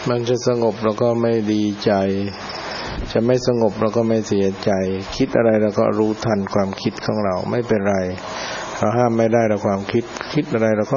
มันจะสงบเราก็ไม่ดีใจจะไม่สงบเราก็ไม่เสียใจคิดอะไรเราก็รู้ทันความคิดของเราไม่เป็นไรเราห้ามไม่ได้เราความคิดอะไรเราก็